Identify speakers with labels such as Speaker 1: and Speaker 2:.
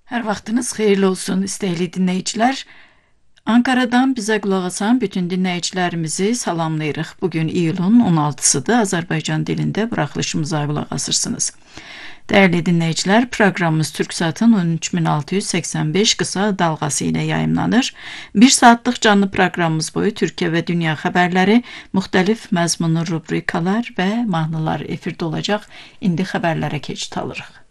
Speaker 1: Hər vaxtınız xeyirli olsun, istəkli dinləyicilər. Ankara'dan bizə qulaq asan bütün dinləyicilərimizi salamlayırıq. Bugün iyulun 16-sıdır. Azərbaycan dilində buraxılışımıza qulaq asırsınız. Dəyərli dinləyicilər, proqramımız Türksatın 13685 qısa dalğası ilə yayımlanır. 1 saatlıq canlı proqramımız boyu Türkiyə və dünya xəbərləri, müxtəlif məzmunlu rubrikalar və mahnılar efirdə olacaq. İndi xəbərlərə keçid alırıq.